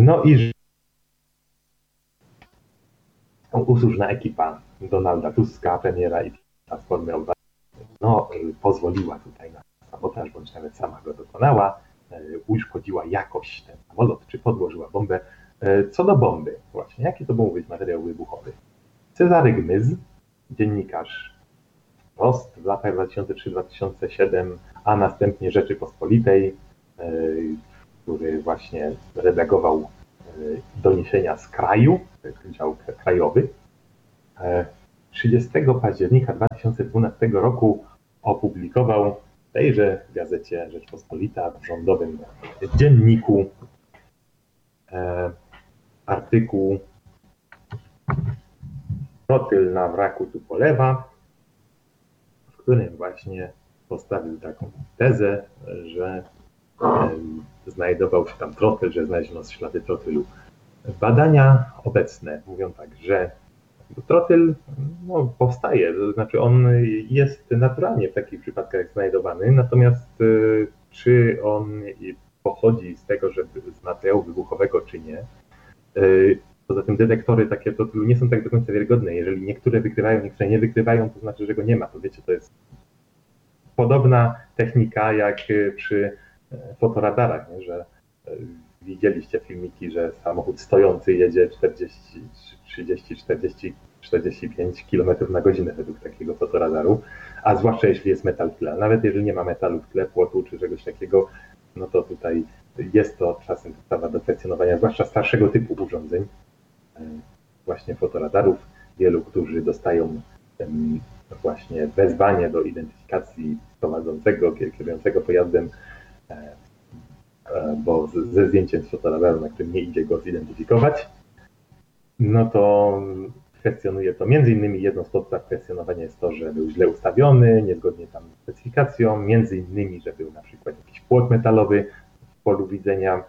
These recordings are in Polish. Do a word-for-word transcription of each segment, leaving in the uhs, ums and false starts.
No i usłużna ekipa Donalda Tuska, premiera i Platformy Obywatelskiej, no, pozwoliła tutaj na sabotaż, bądź nawet sama go dokonała, uszkodziła jakoś ten samolot, czy podłożyła bombę. Co do bomby, właśnie, jaki to mógł być materiał wybuchowy? Cezary Gmyz, dziennikarz Wprost w latach dwa tysiące trzeci do dwa tysiące siódmego, a następnie Rzeczypospolitej, który właśnie redagował doniesienia z kraju, to jest dział krajowy, trzydziestego października dwa tysiące dwunastego roku opublikował w tejże gazecie Rzeczpospolita w rządowym dzienniku artykuł "Trotyl na wraku Tupolewa", w którym właśnie postawił taką tezę, że znajdował się tam trotyl, że znaleziono ślady trotylu. Badania obecne mówią tak, że trotyl no, powstaje, to znaczy on jest naturalnie w takich przypadkach znajdowany, natomiast czy on pochodzi z tego, że z materiału wybuchowego, czy nie. Poza tym detektory takie trotylu nie są tak do końca wiarygodne. Jeżeli niektóre wykrywają, niektóre nie wykrywają, to znaczy, że go nie ma. To wiecie, to jest podobna technika jak przy fotoradarach, nie? Że widzieliście filmiki, że samochód stojący jedzie czterdzieści, trzydzieści, czterdzieści, czterdzieści pięć kilometrów na godzinę według takiego fotoradaru, a zwłaszcza jeśli jest metal w tle. Nawet jeżeli nie ma metalu w tle, płotu czy czegoś takiego, no to tutaj jest to czasem podstawa do kwestionowania, zwłaszcza starszego typu urządzeń, właśnie fotoradarów. Wielu, którzy dostają właśnie wezwanie do identyfikacji prowadzącego, kierującego pojazdem, bo ze zdjęciem z fotoradaru, na którym nie idzie go zidentyfikować, no to kwestionuje to. Między innymi jedną z podstaw kwestionowania jest to, że był źle ustawiony, niezgodnie tam z specyfikacją, między innymi, że był na przykład jakiś płot metalowy w polu widzenia.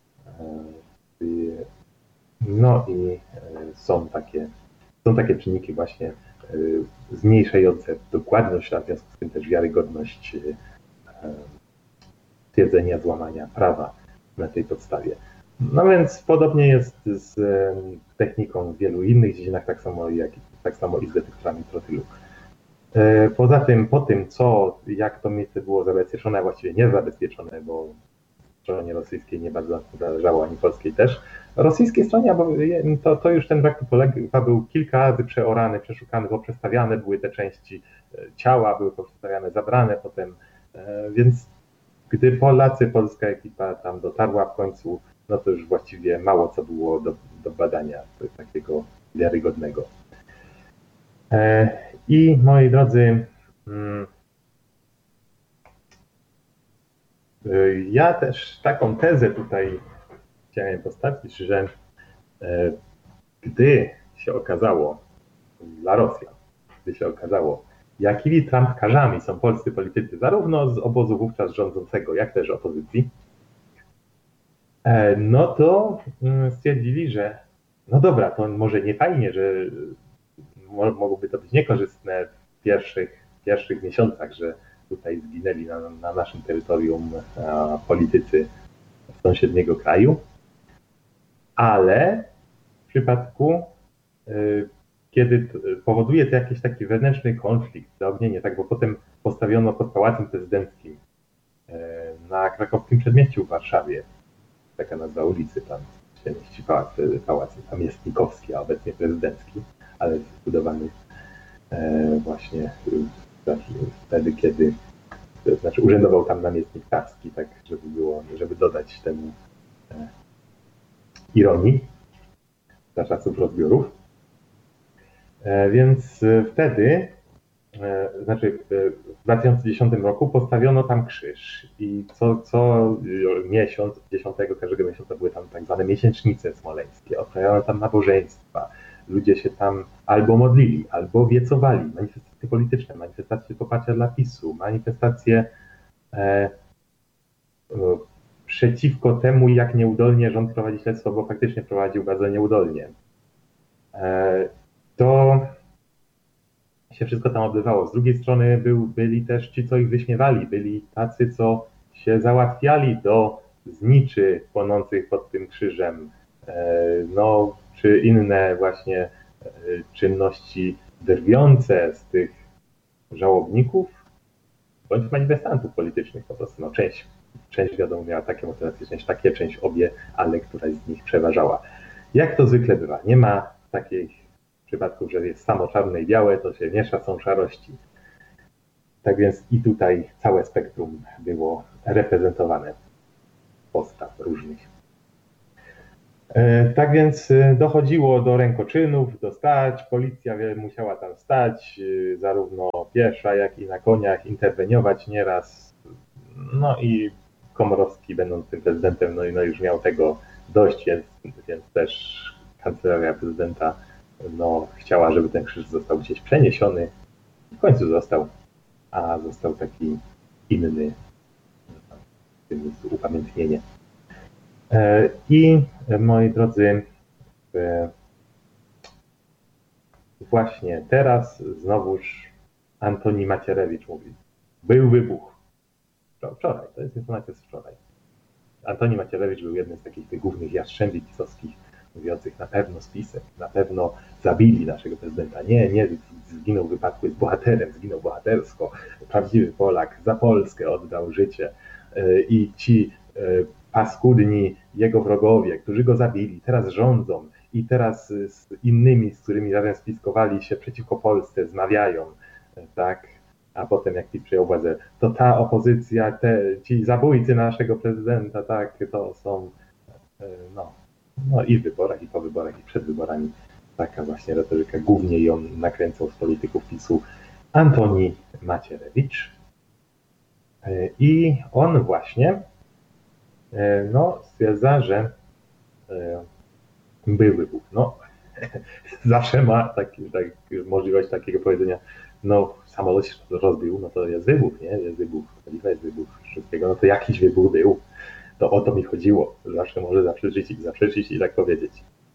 No i są takie, są takie czynniki właśnie zmniejszające dokładność, a w związku z tym też wiarygodność stwierdzenia złamania prawa na tej podstawie. No więc podobnie jest z techniką w wielu innych dziedzinach, tak samo, jak, tak samo i z detektorami trotylu. Poza tym, po tym, co, jak to miejsce było zabezpieczone, a właściwie nie zabezpieczone, bo stronie rosyjskiej nie bardzo zależało, ani polskiej też. Rosyjskiej stronie to, to już ten wrak Tupolewa był kilka razy przeorany, przeszukany, bo przestawiane były te części ciała, były przestawiane, zabrane potem, więc gdy Polacy, polska ekipa tam dotarła w końcu, no to już właściwie mało co było do, do badania takiego wiarygodnego. I moi drodzy, ja też taką tezę tutaj chciałem postawić, że gdy się okazało dla Rosjan, gdy się okazało, jakimi trampkarzami są polscy politycy, zarówno z obozu wówczas rządzącego, jak też opozycji, no to stwierdzili, że no dobra, to może nie fajnie, że mogłoby to być niekorzystne w pierwszych, pierwszych miesiącach, że tutaj zginęli na, na naszym terytorium politycy z sąsiedniego kraju, ale w przypadku, kiedy powoduje to jakiś taki wewnętrzny konflikt, zaognienie, tak, bo potem postawiono pod Pałacem Prezydenckim na Krakowskim Przedmieściu w Warszawie, taka nazwa ulicy, tam się mieści pałac, pałac Namiestnikowski, a obecnie prezydencki, ale zbudowany właśnie wtedy, kiedy, to znaczy urzędował tam namiestnik Tarski, tak, żeby było, żeby dodać temu ironii za czasów rozbiorów. Więc wtedy, znaczy w dwa tysiące dziesiątym roku postawiono tam krzyż i co, co miesiąc, dziesiątego każdego miesiąca były tam tak zwane miesięcznice smoleńskie, odprawiano tam nabożeństwa, ludzie się tam albo modlili, albo wiecowali, manifestacje polityczne, manifestacje poparcia dla PiSu, manifestacje e, e, przeciwko temu, jak nieudolnie rząd prowadzi śledztwo, bo faktycznie prowadził bardzo nieudolnie. E, to się wszystko tam odbywało. Z drugiej strony był, byli też ci, co ich wyśmiewali, byli tacy, co się załatwiali do zniczy płonących pod tym krzyżem, no, czy inne właśnie czynności drwiące z tych żałobników, bądź manifestantów politycznych po prostu. No, część, część wiadomo miała takie motywacje, część takie, część obie, ale któraś z nich przeważała. Jak to zwykle bywa, nie ma takich przypadków, że jest samo czarne i białe, to się miesza, są szarości. Tak więc i tutaj całe spektrum było reprezentowane postaw różnych. Tak więc dochodziło do rękoczynów, do stać, policja musiała tam stać, zarówno piesza, jak i na koniach, interweniować nieraz. No i Komorowski, będąc tym prezydentem, no, no już miał tego dość, więc, więc też kancelaria prezydenta no, chciała, żeby ten krzyż został gdzieś przeniesiony. W końcu został, a został taki inny, w tym miejscu upamiętnienie. I moi drodzy, właśnie teraz znowuż Antoni Macierewicz mówi, był wybuch. Wczoraj, to jest informacja z wczoraj. Antoni Macierewicz był jednym z takich tych głównych jastrzębi pisowskich, mówiących na pewno spisek, na pewno zabili naszego prezydenta. Nie, nie, zginął w wypadku, jest bohaterem, zginął bohatersko. Prawdziwy Polak, za Polskę oddał życie. I ci paskudni jego wrogowie, którzy go zabili, teraz rządzą i teraz z innymi, z którymi razem spiskowali się przeciwko Polsce, zmawiają, tak? A potem jak ci przejął władzę, to ta opozycja, te, ci zabójcy naszego prezydenta, tak, to są, no, no i w wyborach, i po wyborach, i przed wyborami. Taka właśnie retoryka, głównie ją nakręcał z polityków PiSu Antoni Macierewicz. I on właśnie no, stwierdza, że był wybuch. No, zawsze ma taki, tak, możliwość takiego powiedzenia, no samolot się rozbił, no to jest wybuch, nie? Jest wybuch, jest wybuch wszystkiego, no to jakiś wybuch był. To o to mi chodziło. Zawsze może zaprzeczyć i zaprzeczyć i tak powiedzieć.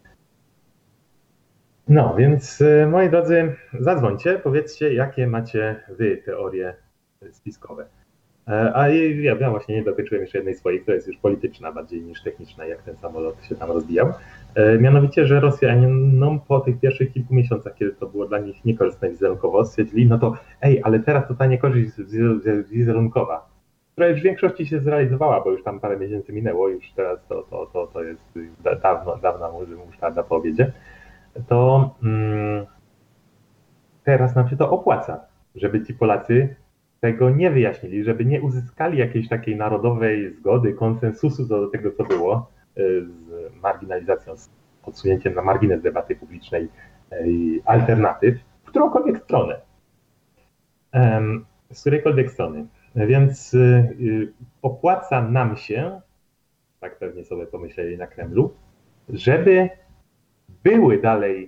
No, więc moi drodzy, zadzwońcie, powiedzcie, jakie macie wy teorie spiskowe. A ja, ja właśnie nie dokończyłem jeszcze jednej swojej, która jest już polityczna bardziej niż techniczna, jak ten samolot się tam rozbijał. Mianowicie, że Rosjanom po tych pierwszych kilku miesiącach, kiedy to było dla nich niekorzystne wizerunkowo, stwierdzili, no to ej, ale teraz to ta niekorzyść wizerunkowa, która już w większości się zrealizowała, bo już tam parę miesięcy minęło, już teraz to, to, to, to jest dawno, dawna musztarda po obiedzie, to mm, teraz nam się to opłaca, żeby ci Polacy tego nie wyjaśnili, żeby nie uzyskali jakiejś takiej narodowej zgody, konsensusu do tego, co było, z marginalizacją, z odsunięciem na margines debaty publicznej alternatyw, w którąkolwiek stronę. Z którejkolwiek strony. Więc opłaca nam się, tak pewnie sobie pomyśleli na Kremlu, żeby były dalej,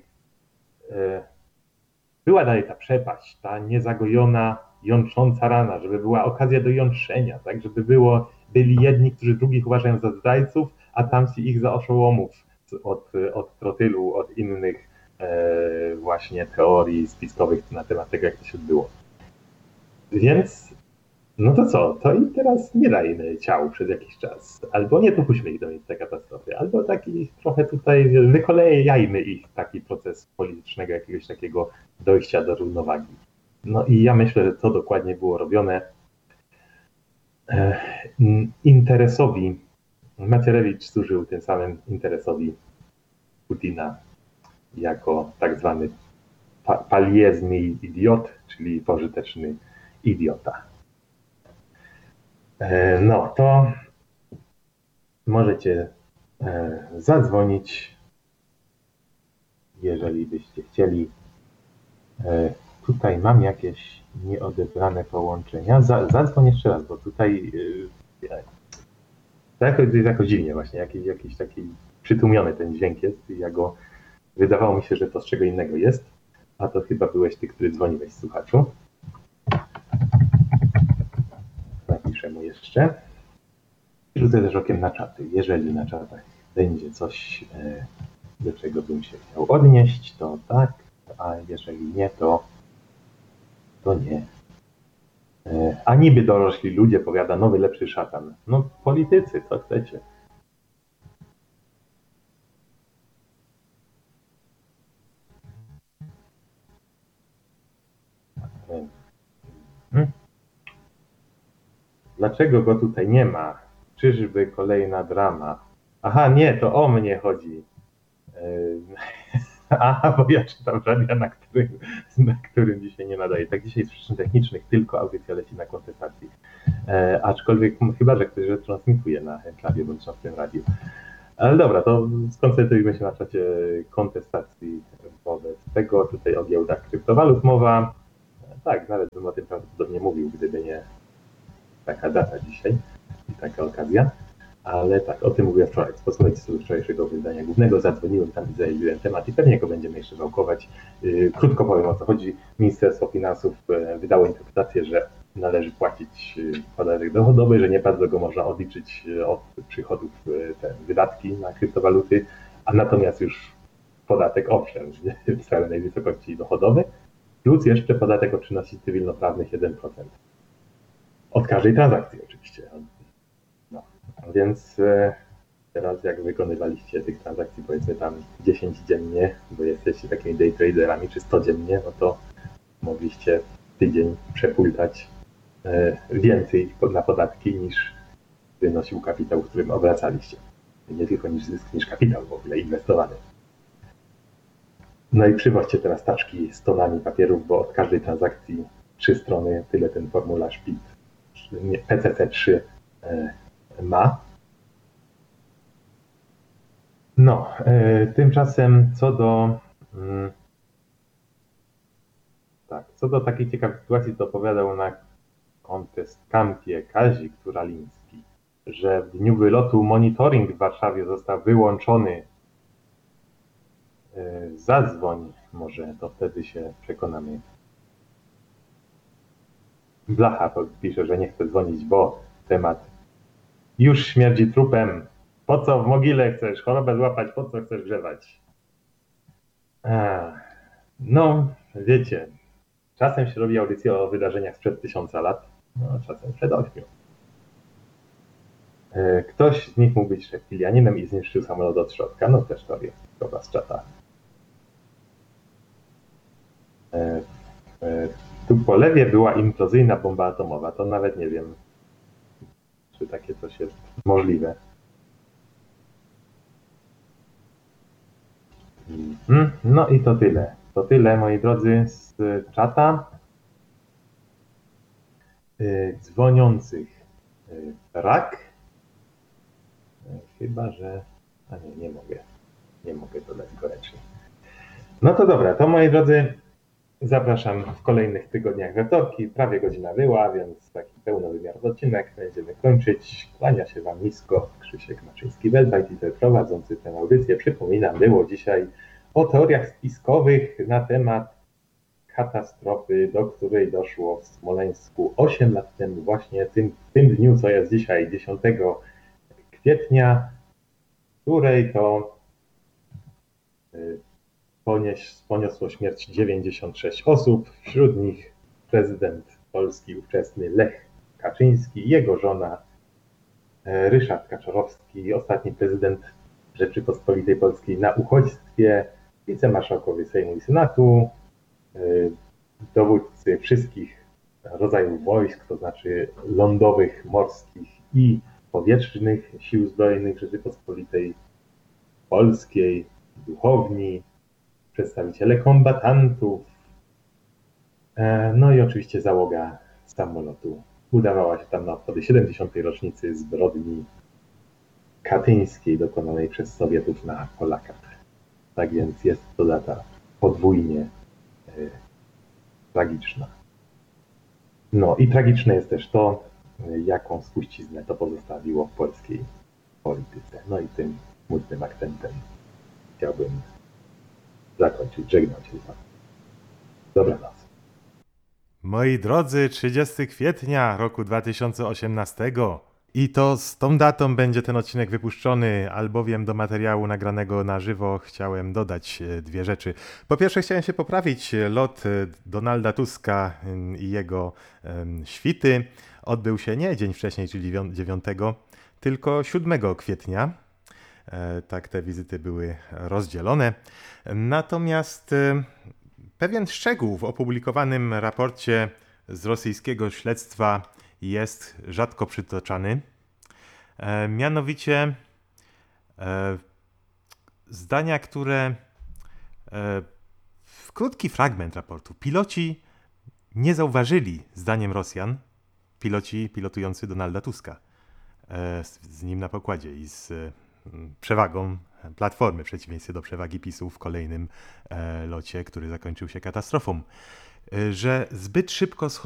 była dalej ta przepaść, ta niezagojona, jątrząca rana, żeby była okazja do jątrzenia, tak, żeby było, byli jedni, którzy drugich uważają za zdrajców, a tamci ich za oszołomów od, od trotylu, od innych e, właśnie teorii spiskowych na temat tego, jak to się odbyło. Więc, no to co, to i teraz nie dajmy ciał przez jakiś czas, albo nie dopuśćmy ich do miejsca katastrofy, albo taki trochę tutaj wykolejajmy ich taki proces politycznego, jakiegoś takiego dojścia do równowagi. No i ja myślę, że to dokładnie było robione. Interesowi, Macierewicz służył tym samym interesowi Putina jako tak zwany paliezny idiot, czyli pożyteczny idiota. No to możecie zadzwonić, jeżeli byście chcieli. Tutaj mam jakieś nieodebrane połączenia. Zadzwoń jeszcze raz, bo tutaj to jakoś, jest jakoś dziwnie właśnie, jakiś, jakiś taki przytłumiony ten dźwięk jest i ja go, wydawało mi się, że to z czego innego jest, a to chyba byłeś ty, który dzwoniłeś, słuchaczu. Napiszę mu jeszcze. Rzucę też okiem na czaty. Jeżeli na czatach będzie coś, do czego bym się chciał odnieść, to tak, a jeżeli nie, to to nie. A niby dorośli ludzie, powiada nowy, lepszy szatan. No politycy, co chcecie. Dlaczego go tutaj nie ma? Czyżby kolejna drama? Aha, nie, to o mnie chodzi. Yy, Aha, bo ja czytam radia, na którym, na którym dzisiaj nie nadaje. Tak dzisiaj z przyczyn technicznych tylko audycja leci na kontestacji. E, aczkolwiek m, chyba, że ktoś retransmituje na Enklawie bądź na tym radiu. Ale dobra, to skoncentrujmy się na czacie kontestacji wobec tego. Tutaj o giełdach kryptowalut mowa. E, tak, nawet bym o tym prawdopodobnie mówił, gdyby nie taka data dzisiaj i taka okazja. Ale tak, o tym mówiłem wczoraj. Posłuchajcie sobie wczorajszego wydania głównego. Zadzwoniłem tam i zajęłem temat i pewnie go będziemy jeszcze wałkować. Yy, krótko powiem, o co chodzi. Ministerstwo Finansów yy, wydało interpretację, że należy płacić yy, podatek dochodowy, że nie bardzo go można odliczyć yy, od przychodów yy, te wydatki na kryptowaluty, a natomiast już podatek owszem, w całej wysokości dochodowej, plus jeszcze podatek od czynności cywilnoprawnych jeden procent. Od każdej transakcji oczywiście. No, więc e, teraz jak wykonywaliście tych transakcji powiedzmy tam dziesięć dziennie, bo jesteście takimi day traderami, czy sto dziennie, no to mogliście w tydzień przepultać e, więcej na podatki niż wynosił kapitał, którym obracaliście. Nie tylko niż zysk, niż kapitał w ogóle inwestowany. No i przywoźcie teraz taczki z tonami papierów, bo od każdej transakcji trzy strony, tyle ten formularz P I T, nie, P C C trzy e, ma. No, e, tymczasem co do mm, tak, co do takiej ciekawej sytuacji, to opowiadał na kontestkampie Kazik Turaliński, że w dniu wylotu monitoring w Warszawie został wyłączony. E, zadzwoń, może to wtedy się przekonamy. Blacha pisze, że nie chce dzwonić, bo temat już śmierdzi trupem. Po co w mogile chcesz chorobę złapać? Po co chcesz grzewać? A, no, wiecie, czasem się robi audycję o wydarzeniach sprzed tysiąca lat, no, czasem przed ośmiu. Ktoś z nich mógł być reptilianinem i zniszczył samolot od środka. No też to jest dobra z czata. E, e, tu po lewie była implozyjna bomba atomowa. To nawet nie wiem, czy takie coś jest możliwe. No i to tyle. To tyle, moi drodzy, z czata. Dzwoniących brak. Chyba, że... A nie, nie mogę. Nie mogę dodać go ręcznie. No to dobra, to moi drodzy, zapraszam w kolejnych tygodniach we wtorki. Prawie godzina była, więc taki pełnowymiarowy odcinek. Będziemy kończyć. Kłania się Wam nisko Krzysiek Maczyński-Welbajt, prowadzący tę audycję. Przypominam, było dzisiaj o teoriach spiskowych na temat katastrofy, do której doszło w Smoleńsku osiem lat temu, właśnie tym, w tym dniu, co jest dzisiaj, dziesiątego kwietnia, której to ponieś, poniosło śmierć dziewięćdziesiąt sześć osób, wśród nich prezydent Polski ówczesny Lech Kaczyński, jego żona Ryszard Kaczorowski, ostatni prezydent Rzeczypospolitej Polskiej na uchodźstwie, wicemarszałkowie Sejmu i Senatu, dowódcy wszystkich rodzajów wojsk, to znaczy lądowych, morskich i powietrznych sił zbrojnych Rzeczypospolitej Polskiej, duchowni, przedstawiciele kombatantów, no i oczywiście załoga samolotu. Udawała się tam na obchody siedemdziesiątej rocznicy zbrodni katyńskiej dokonanej przez Sowietów na Polakach. Tak więc jest to data podwójnie y, tragiczna. No i tragiczne jest też to, y, jaką spuściznę to pozostawiło w polskiej polityce. No i tym smutnym akcentem chciałbym zakończyć. Żegnam się z Wami. Dobranoc. Moi drodzy, trzydziestego kwietnia roku dwa tysiące osiemnastego. I to z tą datą będzie ten odcinek wypuszczony, albowiem do materiału nagranego na żywo chciałem dodać dwie rzeczy. Po pierwsze chciałem się poprawić. Lot Donalda Tuska i jego um, świty odbył się nie dzień wcześniej, czyli dziewiątego, tylko siódmego kwietnia. E, tak te wizyty były rozdzielone. Natomiast e, pewien szczegół w opublikowanym raporcie z rosyjskiego śledztwa jest rzadko przytoczany. E, mianowicie e, zdania, które e, w krótki fragment raportu. Piloci nie zauważyli, zdaniem Rosjan, piloci pilotujący Donalda Tuska e, z, z nim na pokładzie i z e, przewagą Platformy, w przeciwieństwie do przewagi PiSu w kolejnym e, locie, który zakończył się katastrofą, e, że zbyt szybko